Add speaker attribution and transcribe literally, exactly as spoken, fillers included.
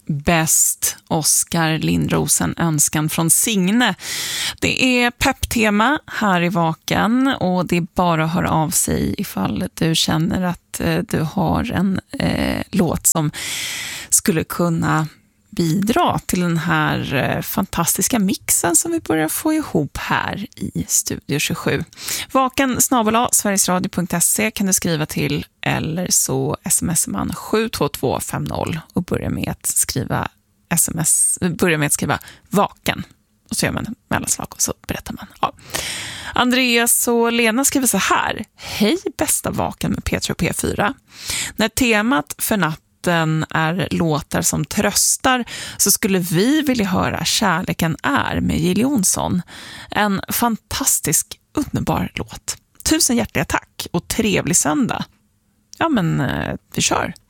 Speaker 1: bäst. Oskar Lindrosen, önskan från Signe. Det är pepptema här i Vaken och det är bara att höra av sig ifall du känner att eh, du har en eh, låt som skulle kunna bidra till den här eh, fantastiska mixen som vi börjar få ihop här i Studio tjugosju. Vaken snabel-a sverigesradio punkt se kan du skriva till, eller så smsar man sju två två fem noll och börjar med att skriva sms, börjar med att skriva vaken. Och så gör man mellanslag och så berättar man. Ja. Andreas och Lena skriver så här: hej bästa Vaken med P tre och P fyra. När temat för natten är låtar som tröstar så skulle vi vilja höra Kärleken är med Jill Johnson. En fantastisk, underbar låt. Tusen hjärtliga tack och trevlig söndag. Ja men vi kör.